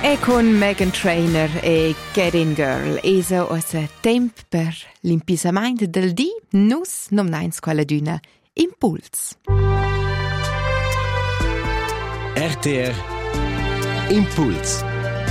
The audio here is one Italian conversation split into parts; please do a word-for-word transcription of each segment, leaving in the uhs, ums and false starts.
E con Meghan Trainor e Get In Girl esa ossa temp per l'impisamento del dì, nus nomnains quella d'una Impuls. R T R Impuls.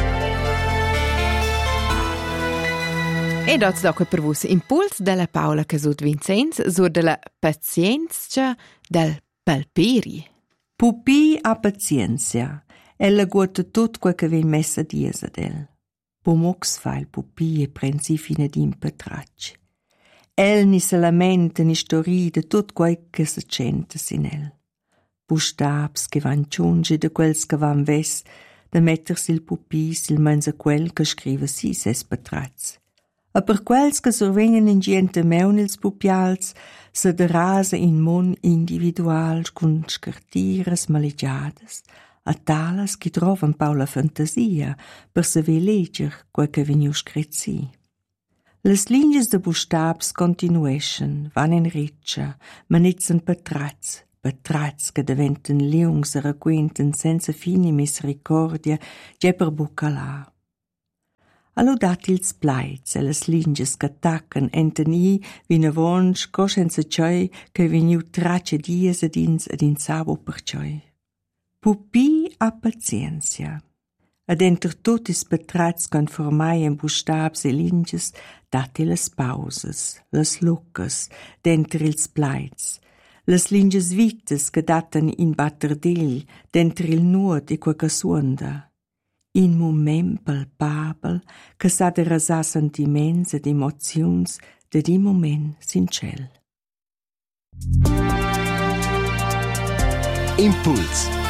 E dots dopo per vos Impuls della Paola Casut Vincenz sur della pazienza del palpiri. Pupi a pazienza. Ella guarda tutto quel che viene messa a diesa del. Pomox fa il pupi e prensi fine di impetracci. El ni se lamenta ni storide tutto quel che si sente sin el. Bustabs che van ciungi de quels che van ves, da mettersi il pupi sil mensa quel che scrive si ses petrazzi. E per quels che survenien in gente meun ils pupials, se de rasa in mon individual con scartires maligiadas, a talas che trovan Paula fantasia per saver leger quel che veniu scritzi. Les linges de bustabs continueschen, van in riccia, ma nitzen petraz, petraz che diventen liungs e raquenten senza fini misericordia, già per bucalà. Allo dati ils plaiz e les linges che attaccan enten i vina vonsch coscenza cioi che veniu tracce dies ed ins ed insavo per cioi. Pupi a pazienza. Ed enter tutis petraz conformai en bustabs e linges dati les pauses, les lucas, denter ils plaiz, les linges vites che datan in batterdel, denter il nuot e quel che suonda. In moment palpabel che sa de rasar sentiments ed emoziuns de di moment sincel. Impuls.